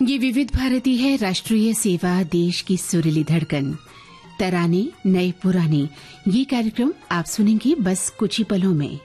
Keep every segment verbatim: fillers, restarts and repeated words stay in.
ये विविध भारती है, राष्ट्रीय सेवा, देश की सुरीली धड़कन। तराने नए पुराने, ये कार्यक्रम आप सुनेंगे बस कुछ ही पलों में।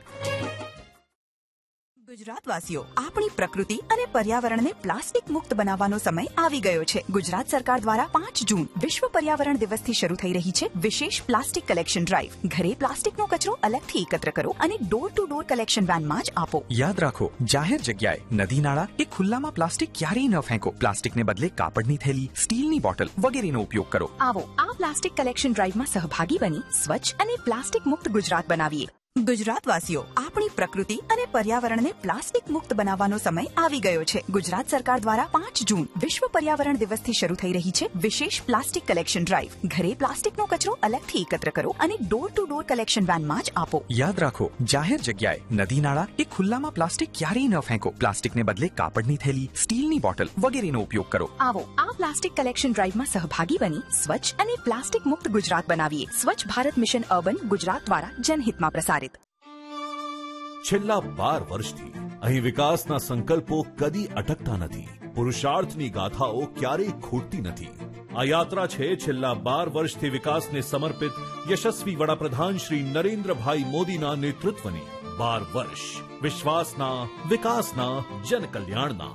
ગુજરાતવાસીઓ, આપણી પ્રકૃતિ અને પર્યાવરણને પ્લાસ્ટિક મુક્ત બનાવવાનો સમય આવી ગયો છે. ગુજરાત સરકાર દ્વારા પાંચ જૂન વિશ્વ પર્યાવરણ દિવસથી શરૂ થઈ રહી છે વિશેષ પ્લાસ્ટિક કલેક્શન ડ્રાઈવ. ઘરે પ્લાસ્ટિકનો કચરો અલગથી એકત્ર કરો અને ડોર ટુ ડોર કલેક્શન વેનમાં જ આપો. યાદ રાખો, જાહેર જગ્યાએ, નદી નાળા કે ખુલ્લામાં પ્લાસ્ટિક ક્યારેય ન ફેંકો. પ્લાસ્ટિકને બદલે કાપડની થેલી, સ્ટીલની બોટલ વગેરેનો ઉપયોગ કરો. આવો આ પ્લાસ્ટિક કલેક્શન ડ્રાઈવમાં સહભાગી બની સ્વચ્છ અને પ્લાસ્ટિક મુક્ત ગુજરાત બનાવીએ. ગુજરાતવાસીઓ, આપણી પ્રકૃતિ અને પર્યાવરણને પ્લાસ્ટિક મુક્ત બનાવવાનો સમય આવી ગયો છે. ગુજરાત સરકાર દ્વારા પાંચ જૂન વિશ્વ પર્યાવરણ દિવસથી શરૂ થઈ રહી છે વિશેષ પ્લાસ્ટિક કલેક્શન ડ્રાઈવ. ઘરે પ્લાસ્ટિકનો કચરો અલગથી એકત્ર કરો અને ડોર ટુ ડોર કલેક્શન વેનમાં જ આપો. યાદ રાખો, જાહેર જગ્યાએ, નદી નાળા કે ખુલ્લામાં પ્લાસ્ટિક ક્યારેય ન ફેંકો. પ્લાસ્ટિકને બદલે કાપડની થેલી, સ્ટીલની બોટલ વગેરેનો ઉપયોગ કરો. આવો આ પ્લાસ્ટિક કલેક્શન ડ્રાઈવમાં સહભાગી બની સ્વચ્છ અને પ્લાસ્ટિક મુક્ત ગુજરાત બનાવીએ. સ્વચ્છ ભારત મિશન અર્બન ગુજરાત દ્વારા જનહિતમાં પ્રસારિત. છેલ્લા બાર વર્ષથી અહીં વિકાસના સંકલ્પો કદી અટકતા નથી. પુરુષાર્થની ગાથાઓ ક્યારેય ખૂટતી નથી. આ યાત્રા છે છેલ્લા બાર વર્ષથી વિકાસને સમર્પિત યશસ્વી વડાપ્રધાન શ્રી નરેન્દ્રભાઈ મોદીના નેતૃત્વની. બાર વર્ષ વિશ્વાસના, વિકાસના, જનકલ્યાણના.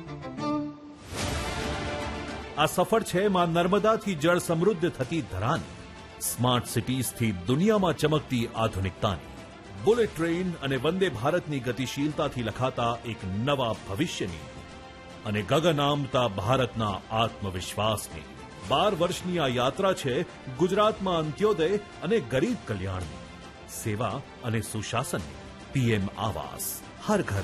આ સફર છે માં નર્મદાથી જળ સમૃદ્ધ થતી ધરાની, સ્માર્ટ સિટીઝથી દુનિયામાં ચમકતી આધુનિકતાની, બુલેટ ટ્રેન અને વંદે ભારતની ગતિશીલતાથી લખાતા એક નવા ભવિષ્યની અને ગગન આંબતા ભારતના આત્મવિશ્વાસની. બાર વર્ષની આ યાત્રા છે ગુજરાતમાં અંત્યોદય અને ગરીબ કલ્યાણની, સેવા અને સુશાસનની. પીએમ આવાસ, હર ઘર